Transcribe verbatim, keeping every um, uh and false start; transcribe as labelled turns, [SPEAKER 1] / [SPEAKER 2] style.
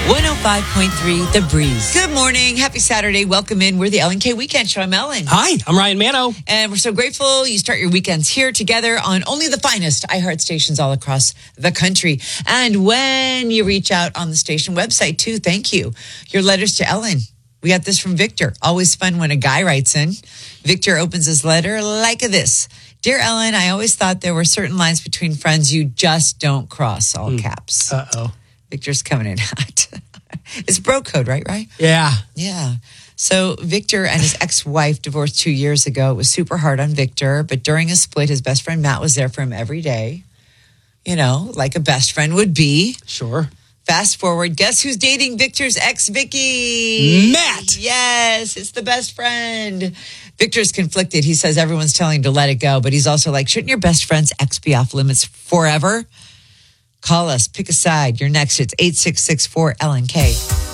[SPEAKER 1] one oh five point three The Breeze. Good morning. Happy Saturday. Welcome in. We're the Ellen K Weekend Show. I'm Ellen.
[SPEAKER 2] Hi, I'm Ryan Mano.
[SPEAKER 1] And we're so grateful you start your weekends here together on only the finest iHeart stations all across the country. And when you reach out on the station website, too, thank you. Your letters to Ellen. We got this from Victor. Always fun when a guy writes in. Victor opens his letter like this. Dear Ellen, I always thought there were certain lines between friends you just don't cross, all mm. caps.
[SPEAKER 2] Uh-oh.
[SPEAKER 1] Victor's coming in hot. It's bro code, right, right?
[SPEAKER 2] Yeah.
[SPEAKER 1] Yeah. So Victor and his ex-wife divorced two years ago. It was super hard on Victor, but during a split, his best friend Matt was there for him every day. You know, like a best friend would be.
[SPEAKER 2] Sure.
[SPEAKER 1] Fast forward, guess who's dating Victor's ex, Vicky?
[SPEAKER 2] Matt.
[SPEAKER 1] Yes, it's the best friend. Victor's conflicted. He says everyone's telling him to let it go, but he's also like, shouldn't your best friend's ex be off limits forever? Call us. Pick a side. You're next. It's eight six six four L N K.